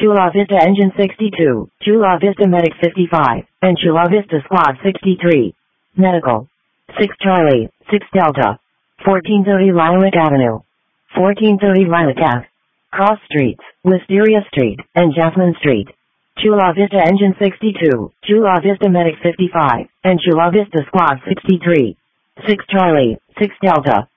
Chula Vista Engine 62, Chula Vista Medic 55, and Chula Vista Squad 63. Medical. 6 Charlie, 6 Delta. 1430 Lilac Avenue. 1430 Lilac Ave. Cross Streets, Wisteria Street, and Jasmine Street. Chula Vista Engine 62, Chula Vista Medic 55, and Chula Vista Squad 63. 6 Charlie, 6 Delta.